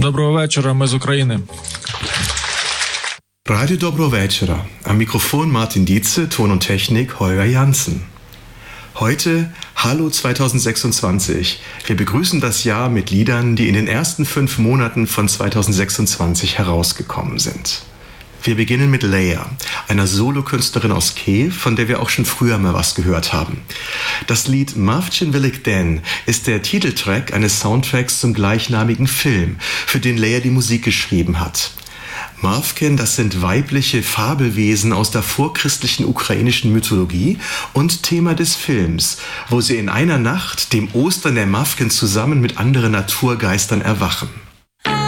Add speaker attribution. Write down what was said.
Speaker 1: Доброго вечора, ми з України.
Speaker 2: Radio Dobro Večera. Am Mikrofon Martin Dietze, Ton und Technik Holger Janssen. Heute Hallo 2026. Wir begrüßen das Jahr mit Liedern, die in den ersten 5 Monaten von 2026 herausgekommen sind. Wir beginnen mit Leia, einer Solokünstlerin aus Kiew, von der wir auch schon früher mal was gehört haben. Das Lied Mavchin Velik Den ist der Titeltrack eines Soundtracks zum gleichnamigen Film, für den Leia die Musik geschrieben hat. Mavkin, das sind weibliche Fabelwesen aus der vorchristlichen ukrainischen Mythologie und Thema des Films, wo sie in einer Nacht, dem Ostern der Mavkin, zusammen mit anderen Naturgeistern erwachen.